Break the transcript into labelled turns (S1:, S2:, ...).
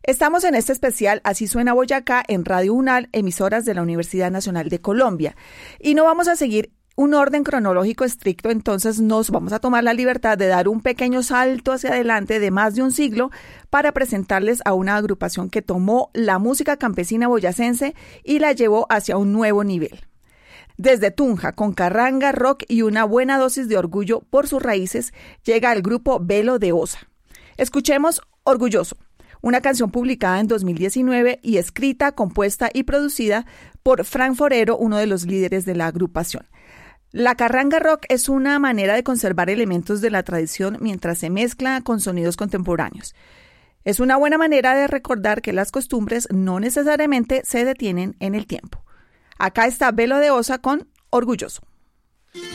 S1: Estamos en este especial Así Suena Boyacá en Radio UNAL, emisoras de la Universidad Nacional de Colombia. Y no vamos a seguir un orden cronológico estricto, entonces nos vamos a tomar la libertad de dar un pequeño salto hacia adelante de más de un siglo para presentarles a una agrupación que tomó la música campesina boyacense y la llevó hacia un nuevo nivel. Desde Tunja, con carranga, rock y una buena dosis de orgullo por sus raíces, llega el grupo Velo de Osa. Escuchemos Orgulloso, una canción publicada en 2019 y escrita, compuesta y producida por Frank Forero, uno de los líderes de la agrupación. La carranga rock es una manera de conservar elementos de la tradición mientras se mezcla con sonidos contemporáneos. Es una buena manera de recordar que las costumbres no necesariamente se detienen en el tiempo. Acá está Velo de Osa con Orgulloso.